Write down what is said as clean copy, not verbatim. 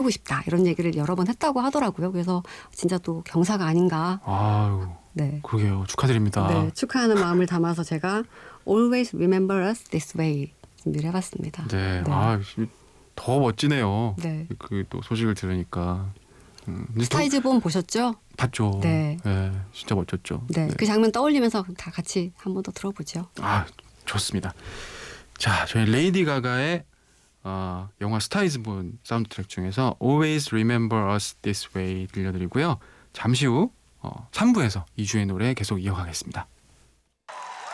해주고 싶다 이런 얘기를 여러 번 했다고 하더라고요. 그래서 진짜 또 경사가 아닌가. 아유, 네. 그러게요. 축하드립니다. 네, 축하하는 마음을 담아서 제가 Always Remember Us This Way 준비를 해봤습니다. 네, 네. 아, 더 멋지네요. 네. 그 또 소식을 들으니까. 근데 스타이즈본 보셨죠? 봤죠. 네. 네, 진짜 멋졌죠. 네, 그 장면 떠올리면서 다 같이 한 번 더 들어보죠. 아, 좋습니다. 자, 저희 레이디 가가의 영화 스타이즈본 사운드 트랙 중에서 Always Remember Us This Way 들려드리고요. 잠시 후 3부에서 이주의 노래 계속 이어가겠습니다.